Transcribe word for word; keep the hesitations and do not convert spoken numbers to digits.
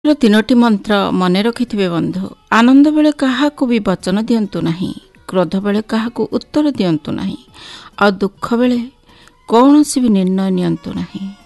ତିନୋଟି ମନ୍ତ୍ର ମନେ ରଖିଥିବେ ବନ୍ଧୁ। ଆନନ୍ଦ ବେଳେ କାହାକୁ ବି ବଚନ ଦିଅନ୍ତୁ ନାହିଁ, କ୍ରୋଧ ବେଳେ କାହାକୁ ଉତ୍ତର ଦିଅନ୍ତୁ ନାହିଁ, ଆଉ ଦୁଃଖ ବେଳେ କୌଣସି ବି ନିର୍ଣ୍ଣୟ ନିଅନ୍ତୁ ନାହିଁ।